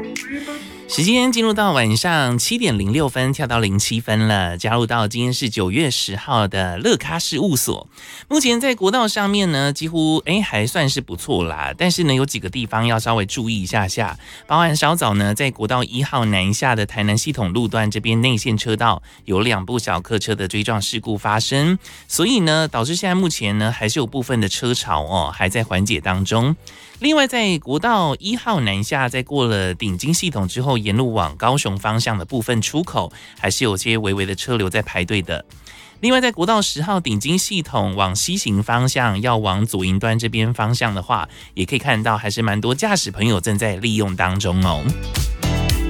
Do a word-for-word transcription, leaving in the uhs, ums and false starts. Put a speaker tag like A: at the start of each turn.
A: 时间进入到晚上七点零六分，跳到零七分了。加入到今天是九月十号的乐咖事务所。目前在国道上面呢，几乎哎还算是不错啦，但是呢有几个地方要稍微注意一下下。包含稍早呢，在国道一号南下的台南系统路段这边内线车道有两部小客车的追撞事故发生，所以呢导致现在目前呢还是有部分的车潮哦还在缓解当中。另外，在国道一号南下，在过了顶金系统之后，沿路往高雄方向的部分出口，还是有些微微的车流在排队的。另外，在国道十号顶金系统往西行方向，要往左营端这边方向的话，也可以看到还是蛮多驾驶朋友正在利用当中哦。